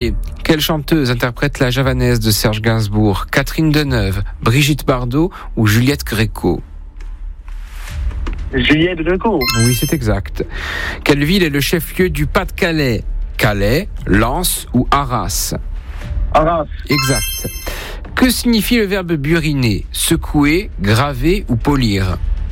Olivier, quelle chanteuse interprète la javanaise de Serge Gainsbourg? Catherine Deneuve, Brigitte Bardot ou Juliette Gréco? Juliette Gréco. Oui, c'est exact. Quelle ville est le chef-lieu du Pas-de-Calais? Calais, Lens ou Arras? Arras. Exact. Que signifie le verbe buriner? Secouer, graver ou polir?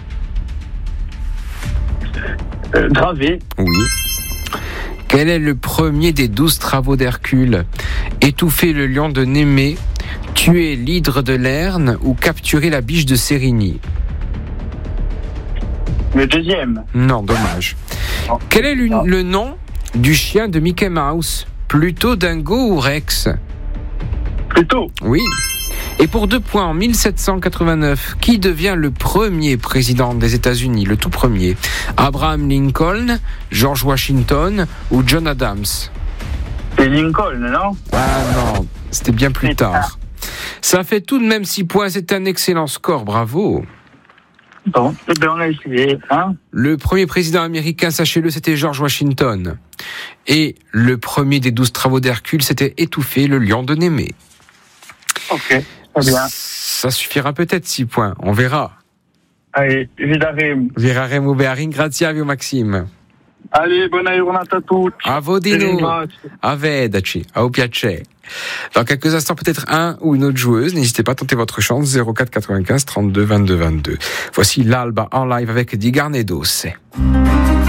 Gravé. Oui. Quel est le premier des 12 travaux d'Hercule? Étouffer le lion de Némée, tuer l'hydre de Lerne ou capturer la biche de Sérigny? Le deuxième. Non, dommage. Quel est le nom du chien de Mickey Mouse? Pluto, Dingo ou Rex? Pluto. Oui. Et pour 2 points, en 1789, qui devient le premier président des États-Unis, le tout premier? Abraham Lincoln, George Washington ou John Adams? C'est Lincoln, non? Ah non, c'était bien plus tard. Ça fait tout de même 6 points, c'est un excellent score, bravo. Bon, eh bien on a essayé, hein? Le premier président américain, sachez-le, c'était George Washington. Et le premier des 12 travaux d'Hercule, c'était étouffer le lion de Némée. Ok, très bien. Ça suffira peut-être 6 points, on verra. Allez, Viraremo Bearing, grazie a Maxime. Allez, buona giornata a tutti. A vodino, a vedaci, au piacere. Dans quelques instants, peut-être un ou une autre joueuse. N'hésitez pas à tenter votre chance, 04 95 32 22 22. Voici l'Alba en live avec Di Garnedos.